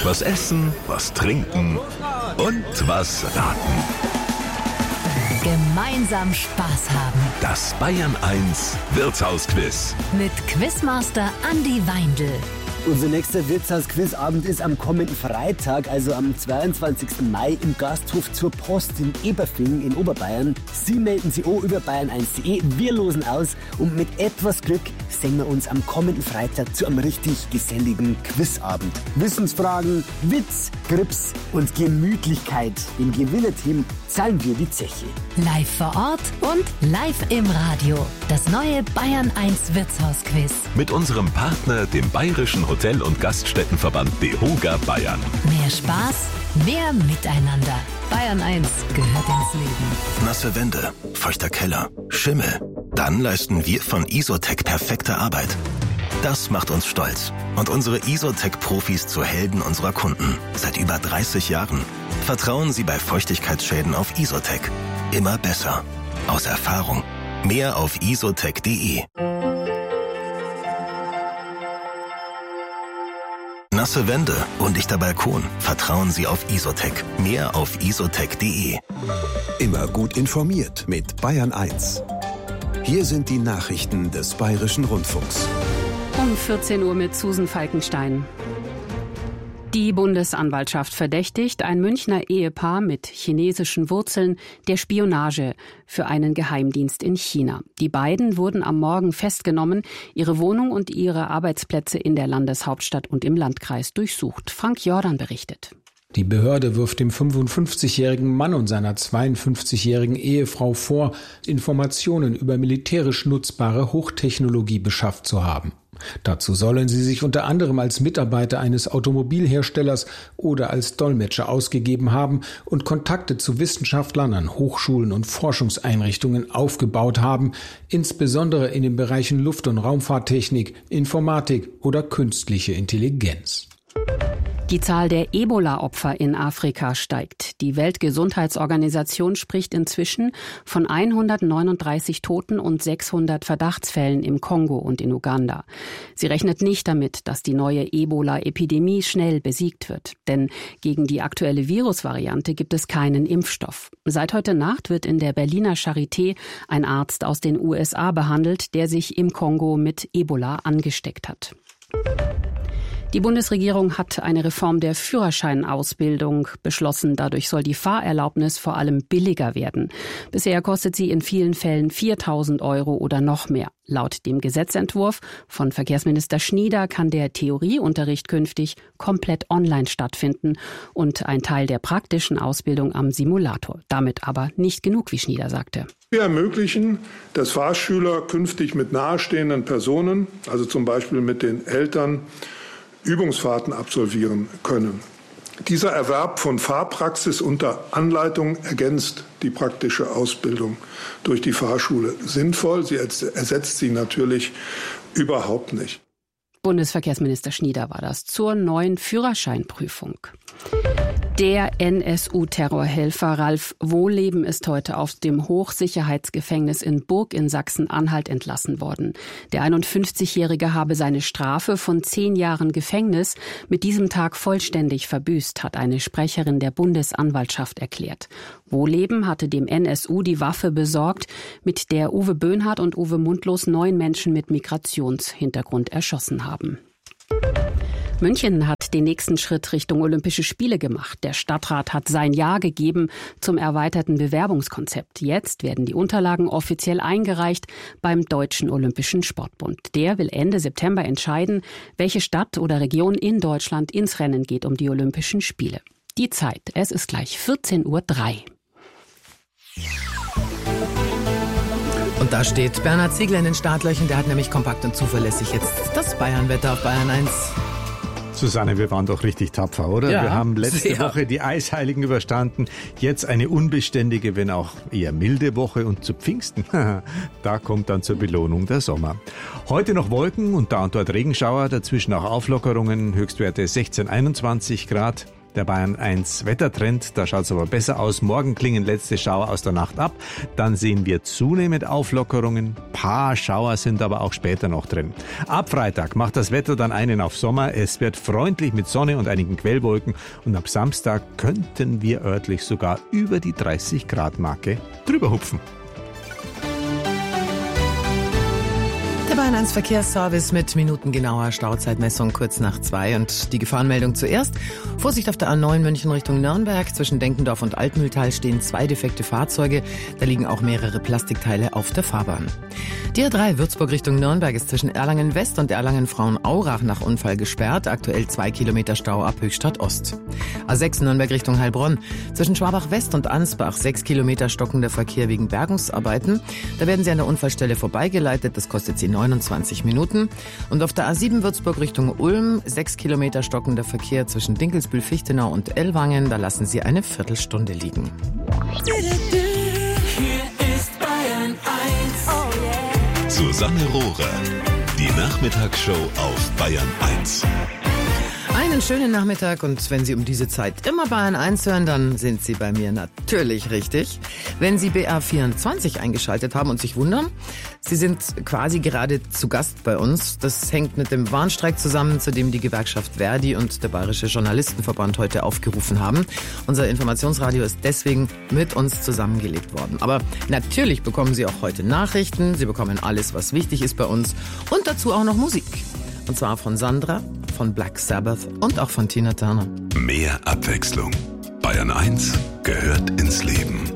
Was essen, was trinken und was raten. Gemeinsam Spaß haben. Das Bayern 1 Wirtshausquiz. Mit Quizmaster Andi Weindl. Unser nächster Wirtshaus-Quizabend ist am kommenden Freitag, also am 22. Mai im Gasthof zur Post in Eberfingen in Oberbayern. Sie melden sich auch über bayern1.de. Wir losen aus und mit etwas Glück sehen wir uns am kommenden Freitag zu einem richtig geselligen Quizabend. Wissensfragen, Witz, Grips und Gemütlichkeit. Dem Gewinnerteam zahlen wir die Zeche. Live vor Ort und live im Radio. Das neue Bayern 1 Wirtshausquiz. Mit unserem Partner, dem Bayerischen Hotel- und Gaststättenverband DEHOGA Bayern. Mehr Spaß, mehr Miteinander. Bayern 1 gehört ins Leben. Nasse Wände, feuchter Keller, Schimmel. Dann leisten wir von Isotec perfekte Arbeit. Das macht uns stolz und unsere Isotec-Profis zu Helden unserer Kunden. Seit über 30 Jahren. Vertrauen Sie bei Feuchtigkeitsschäden auf Isotec. Immer besser. Aus Erfahrung. Mehr auf isotec.de. Nasse Wände, undichter Balkon. Vertrauen Sie auf Isotec. Mehr auf isotec.de. Immer gut informiert mit Bayern 1. Hier sind die Nachrichten des Bayerischen Rundfunks. Um 14 Uhr mit Susan Falkenstein. Die Bundesanwaltschaft verdächtigt ein Münchner Ehepaar mit chinesischen Wurzeln der Spionage für einen Geheimdienst in China. Die beiden wurden am Morgen festgenommen, ihre Wohnung und ihre Arbeitsplätze in der Landeshauptstadt und im Landkreis durchsucht. Frank Jordan berichtet. Die Behörde wirft dem 55-jährigen Mann und seiner 52-jährigen Ehefrau vor, Informationen über militärisch nutzbare Hochtechnologie beschafft zu haben. Dazu sollen sie sich unter anderem als Mitarbeiter eines Automobilherstellers oder als Dolmetscher ausgegeben haben und Kontakte zu Wissenschaftlern an Hochschulen und Forschungseinrichtungen aufgebaut haben, insbesondere in den Bereichen Luft- und Raumfahrttechnik, Informatik oder künstliche Intelligenz. Die Zahl der Ebola-Opfer in Afrika steigt. Die Weltgesundheitsorganisation spricht inzwischen von 139 Toten und 600 Verdachtsfällen im Kongo und in Uganda. Sie rechnet nicht damit, dass die neue Ebola-Epidemie schnell besiegt wird. Denn gegen die aktuelle Virusvariante gibt es keinen Impfstoff. Seit heute Nacht wird in der Berliner Charité ein Arzt aus den USA behandelt, der sich im Kongo mit Ebola angesteckt hat. Die Bundesregierung hat eine Reform der Führerscheinausbildung beschlossen. Dadurch soll die Fahrerlaubnis vor allem billiger werden. Bisher kostet sie in vielen Fällen 4.000 € oder noch mehr. Laut dem Gesetzentwurf von Verkehrsminister Schnieder kann der Theorieunterricht künftig komplett online stattfinden und ein Teil der praktischen Ausbildung am Simulator. Damit aber nicht genug, wie Schnieder sagte. Wir ermöglichen, dass Fahrschüler künftig mit nahestehenden Personen, also zum Beispiel mit den Eltern, Übungsfahrten absolvieren können. Dieser Erwerb von Fahrpraxis unter Anleitung ergänzt die praktische Ausbildung durch die Fahrschule sinnvoll. Sie ersetzt sie natürlich überhaupt nicht. Bundesverkehrsminister Schnieder war das zur neuen Führerscheinprüfung. Der NSU-Terrorhelfer Ralf Wohlleben ist heute aus dem Hochsicherheitsgefängnis in Burg in Sachsen-Anhalt entlassen worden. Der 51-Jährige habe seine Strafe von 10 Jahren Gefängnis mit diesem Tag vollständig verbüßt, hat eine Sprecherin der Bundesanwaltschaft erklärt. Wohlleben hatte dem NSU die Waffe besorgt, mit der Uwe Böhnhardt und Uwe Mundlos 9 Menschen mit Migrationshintergrund erschossen haben. München hat den nächsten Schritt Richtung Olympische Spiele gemacht. Der Stadtrat hat sein Ja gegeben zum erweiterten Bewerbungskonzept. Jetzt werden die Unterlagen offiziell eingereicht beim Deutschen Olympischen Sportbund. Der will Ende September entscheiden, welche Stadt oder Region in Deutschland ins Rennen geht um die Olympischen Spiele. Die Zeit, es ist gleich 14:03 Uhr. Und da steht Bernhard Ziegler in den Startlöchern. Der hat nämlich kompakt und zuverlässig jetzt das Bayernwetter auf Bayern 1. Susanne, wir waren doch richtig tapfer, oder? Ja, wir haben letzte Woche die Eisheiligen überstanden. Jetzt eine unbeständige, wenn auch eher milde Woche. Und zu Pfingsten, da kommt dann zur Belohnung der Sommer. Heute noch Wolken und da und dort Regenschauer, dazwischen auch Auflockerungen, Höchstwerte 16, 21 Grad. Der Bayern 1 Wettertrend, da schaut es aber besser aus. Morgen klingen letzte Schauer aus der Nacht ab. Dann sehen wir zunehmend Auflockerungen. Paar Schauer sind aber auch später noch drin. Ab Freitag macht das Wetter dann einen auf Sommer. Es wird freundlich mit Sonne und einigen Quellwolken. Und ab Samstag könnten wir örtlich sogar über die 30-Grad-Marke drüber hupfen. Der Bayern 1 Verkehrsservice mit minutengenauer Stauzeitmessung kurz nach 2 und die Gefahrenmeldung zuerst. Vorsicht auf der A9 München Richtung Nürnberg. Zwischen Denkendorf und Altmühltal stehen 2 defekte Fahrzeuge. Da liegen auch mehrere Plastikteile auf der Fahrbahn. Die A3 Würzburg Richtung Nürnberg ist zwischen Erlangen West und Erlangen Frauenaurach nach Unfall gesperrt. Aktuell 2 Kilometer Stau ab Höchstadt Ost. A6 Nürnberg Richtung Heilbronn. Zwischen Schwabach West und Ansbach 6 Kilometer stockender Verkehr wegen Bergungsarbeiten. Da werden Sie an der Unfallstelle vorbeigeleitet. Das kostet Sie 29 Minuten. Und auf der A7 Würzburg Richtung Ulm 6 Kilometer stockender Verkehr zwischen Dinkelsbühl-Fichtenau und Ellwangen. Da lassen Sie eine Viertelstunde liegen. Hier ist Bayern 1. Oh yeah. Susanne Rohrer. Die Nachmittagsshow auf Bayern 1. Einen schönen Nachmittag und wenn Sie um diese Zeit immer Bayern 1 hören, dann sind Sie bei mir natürlich richtig. Wenn Sie BR24 eingeschaltet haben und sich wundern, Sie sind quasi gerade zu Gast bei uns. Das hängt mit dem Warnstreik zusammen, zu dem die Gewerkschaft Verdi und der Bayerische Journalistenverband heute aufgerufen haben. Unser Informationsradio ist deswegen mit uns zusammengelegt worden. Aber natürlich bekommen Sie auch heute Nachrichten, Sie bekommen alles, was wichtig ist bei uns und dazu auch noch Musik. Und zwar von Sandra, von Black Sabbath und auch von Tina Turner. Mehr Abwechslung. Bayern 1 gehört ins Leben.